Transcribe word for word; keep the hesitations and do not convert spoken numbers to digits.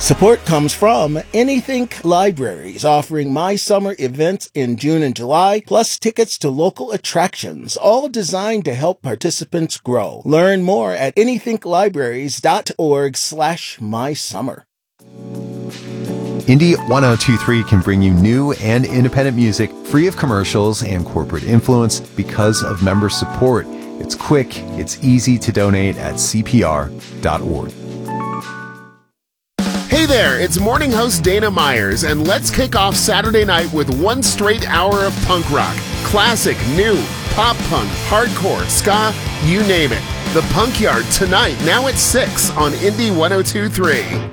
Support comes from Anythink Libraries, offering My Summer events in June and July, plus tickets to local attractions, all designed to help participants grow. Learn more at anythinklibraries.org slash my summer. Indie ten twenty-three can bring you new and independent music free of commercials and corporate influence because of member support. It's quick, it's easy to donate at c p r dot org. Hey there, it's morning host Dana Myers, and let's kick off Saturday night with one straight hour of punk rock. Classic, new, pop punk, hardcore, ska, you name it. The Punk Yard tonight, now at six on Indie ten twenty-three.